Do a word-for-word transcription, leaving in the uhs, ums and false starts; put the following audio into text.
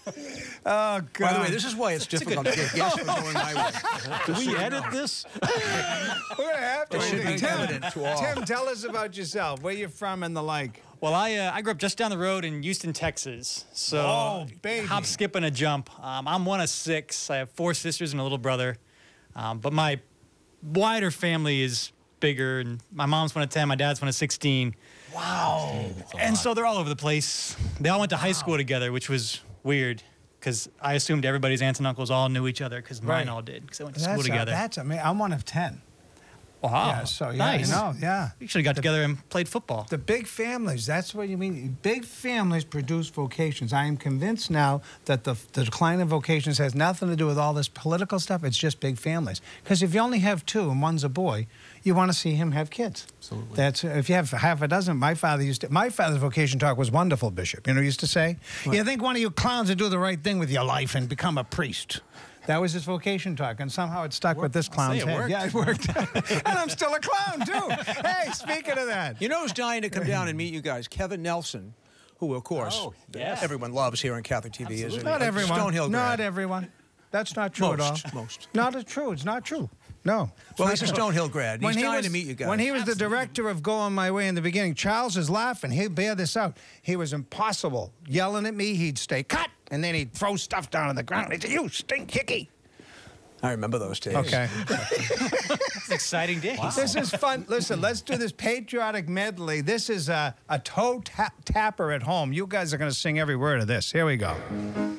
Oh, God. By the way, this is why it's difficult to get guests from going my way. Do we edit this? We're going to have to. It should be Tim, evident to all. Tim, tell us about yourself. Where you from and the like. Well, I uh, I grew up just down the road in Houston, Texas. So Oh, baby. hop, skip, and a jump. Um, I'm one of six. I have four sisters and a little brother. Um, but my wider family is bigger. And my mom's one of ten. My dad's one of sixteen. Wow. And so they're all over the place. They all went to high school together, which was weird because I assumed everybody's aunts and uncles all knew each other because mine Right. all did because they went to That's school together. A, that's amazing. I'm one of ten. Wow. Yeah, so, yeah, nice. you know, yeah. We should have got together and played football. The big families, that's what you mean. Big families produce vocations. I am convinced now that the, the decline of vocations has nothing to do with all this political stuff. It's just big families. Because if you only have two and one's a boy, you want to see him have kids. Absolutely. That's if you have half a dozen. My father used to. My father's vocation talk was wonderful, Bishop. You know, he used to say, "You think one of you clowns would do the right thing with your life and become a priest?" That was his vocation talk, and somehow it stuck with this clown's it head. worked. Yeah, it worked. And I'm still a clown too. Hey, speaking of that, You know who's dying to come down and meet you guys? Kevin Nelson, who, of course, Oh, yes. everyone loves here on Catholic T V, isn't he? not Like everyone. Stonehill Not grad. everyone. That's not true Most, at all. most. Not as true. It's not true. No. Well, It's he's a not true. Stonehill grad. and When He's he dying was- to meet you guys. When he was the director of Going My Way in the beginning, Charles is laughing. He'll bear this out. He was impossible. Yelling at me, he'd stay, cut, and then he'd throw stuff down on the ground. He'd say, "You stink hickey." I remember those days. Okay. It's an exciting day. This is fun. Listen, let's do this patriotic medley. This is a, a toe tap tapper at home. You guys are going to sing every word of this. Here we go.